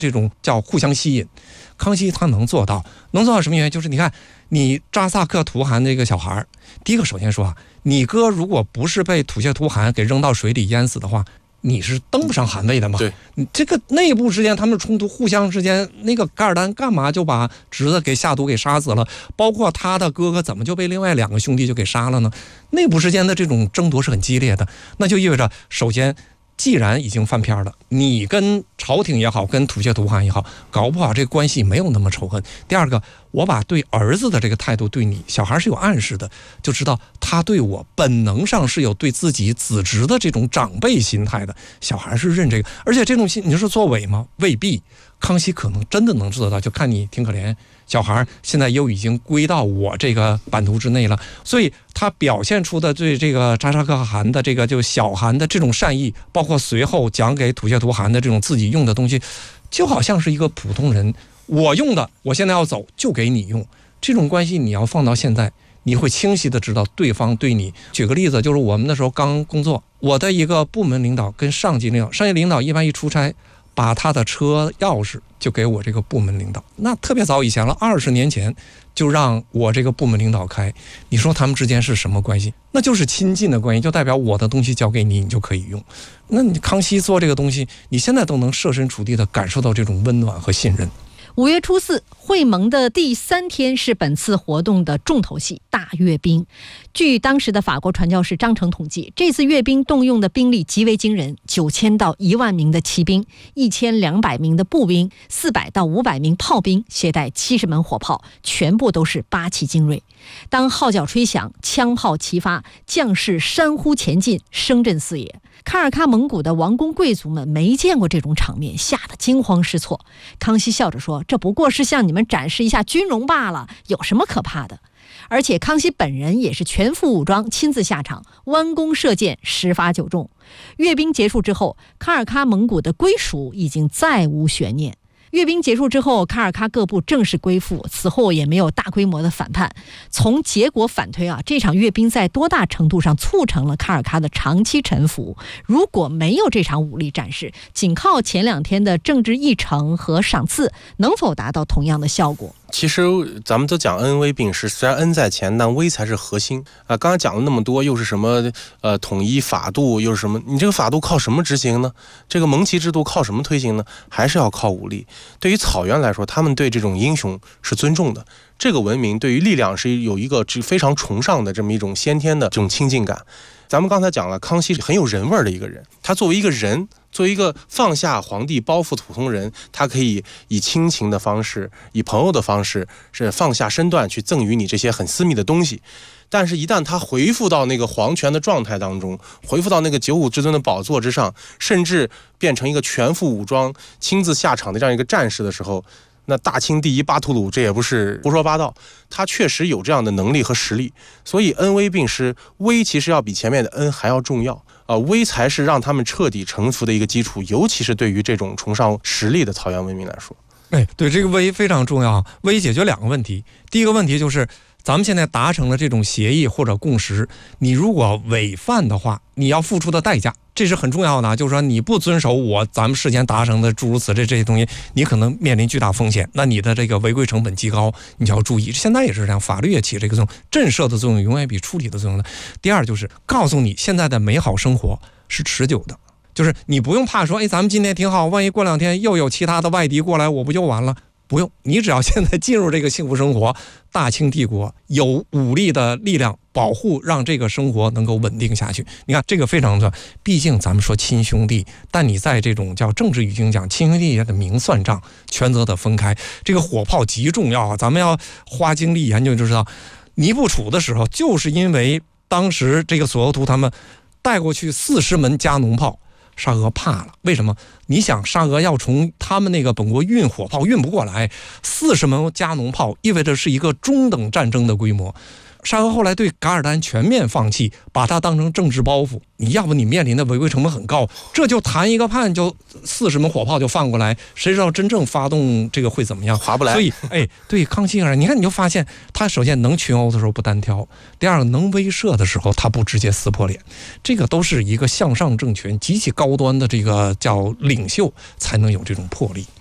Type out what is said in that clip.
这种叫互相吸引。康熙他能做到什么原因？就是你看，你扎萨克图汗这个小孩，第一个首先说啊，你哥如果不是被吐血图汗给扔到水里淹死的话，你是登不上汗位的嘛？ 对， 你这个内部之间他们冲突，互相之间，那个噶尔丹干嘛就把侄子给下毒给杀死了？包括他的哥哥怎么就被另外2个兄弟就给杀了呢？内部之间的这种争夺是很激烈的，那就意味着，首先，既然已经翻篇了，你跟朝廷也好，跟吐血图汗也好，搞不好这个关系没有那么仇恨。第二个，我把对儿子的这个态度对你小孩是有暗示的，就知道他对我本能上是有对自己子侄的这种长辈心态的，小孩是认这个，而且这种心你说作伪吗？未必。康熙可能真的能做到，就看你挺可怜，小孩现在又已经归到我这个版图之内了，所以他表现出的对这个扎萨克汗的这个就小汗的这种善意，包括随后讲给吐血图汗的这种自己用的东西，就好像是一个普通人，我用的，我现在要走就给你用，这种关系你要放到现在，你会清晰的知道对方对你。举个例子，就是我们那时候刚工作，我的一个部门领导跟上级领导一般一出差，把他的车钥匙就给我这个部门领导，那特别早以前了，20年前就让我这个部门领导开，你说他们之间是什么关系？那就是亲近的关系，就代表我的东西交给你，你就可以用。那你康熙做这个东西，你现在都能设身处地的感受到这种温暖和信任。 5月初4，会盟的第3天是本次活动的重头戏——大阅兵。据当时的法国传教士张成统计，这次阅兵动用的兵力极为惊人，9000到1万名的骑兵，1200名的步兵，400到500名炮兵，携带70门火炮，全部都是8旗精锐。当号角吹响，枪炮齐发，将士山呼前进，声震四野。卡尔喀蒙古的王公贵族们没见过这种场面，吓得惊慌失措。康熙笑着说，这不过是向你们展示一下军容罢了，有什么可怕的？而且康熙本人也是全副武装亲自下场，弯弓射箭，10发9中。阅兵结束之后，卡尔喀蒙古的归属已经再无悬念。阅兵结束之后，卡尔喀各部正式归附，此后也没有大规模的反叛。从结果反推啊，这场阅兵在多大程度上促成了卡尔喀的长期臣服？如果没有这场武力展示，仅靠前2天的政治议程和赏赐，能否达到同样的效果？ 其实咱们都讲恩威并施，虽然恩在前，但威才是核心啊。刚才讲了那么多，又是什么统一法度，又是什么？你这个法度靠什么执行呢？这个蒙旗制度靠什么推行呢？还是要靠武力。对于草原来说，他们对这种英雄是尊重的。这个文明对于力量是有一个非常崇尚的这么一种先天的这种亲近感。咱们刚才讲了，康熙是很有人味的一个人，他作为一个人，作为一个放下皇帝包袱普通人，他可以以亲情的方式，以朋友的方式，是放下身段去赠予你这些很私密的东西。但是一旦他回复到那个皇权的状态当中，回复到那个95之尊的宝座之上，甚至变成一个全副武装亲自下场的这样一个战士的时候，那大清第一巴图鲁这也不是胡说八道，他确实有这样的能力和实力。所以恩威并施，威其实要比前面的恩还要重要威才是让他们彻底臣服的一个基础，尤其是对于这种崇尚实力的草原文明来说。 对，这个威非常重要。威解决2个问题，第一个问题就是咱们现在达成了这种协议或者共识，你如果违反的话，你要付出的代价，这是很重要的。就是说你不遵守咱们事先达成的诸如此类这些东西，你可能面临巨大风险，那你的这个违规成本极高，你就要注意。现在也是这样，法律也起这个作用，震慑的作用永远比处理的作用的。第二就是告诉你，现在的美好生活是持久的，就是你不用怕说，咱们今天挺好，万一过2天又有其他的外敌过来，我不就完了？不用，你只要现在进入这个幸福生活，大清帝国有武力的力量保护，让这个生活能够稳定下去。你看这个非常重要，毕竟咱们说亲兄弟，但你在这种叫政治语境讲，亲兄弟也得明算账，权责得分开。这个火炮极重要啊，咱们要花精力研究就知道，尼布楚的时候，就是因为当时这个索额图他们带过去40门加农炮，沙俄怕了。为什么？你想沙俄要从他们那个本国运火炮运不过来，40门加农炮意味着是一个中等战争的规模。沙俄后来对噶尔丹全面放弃，把它当成政治包袱，你要不你面临的违规成本很高，这就谈一个判就40门火炮就放过来，谁知道真正发动这个会怎么样， 划不来。 所以对康熙而言，你看你就发现他首先能群殴的时候不单挑，第二个能威慑的时候他不直接撕破脸，这个都是一个向上政权极其高端的这个叫领袖才能有这种魄力。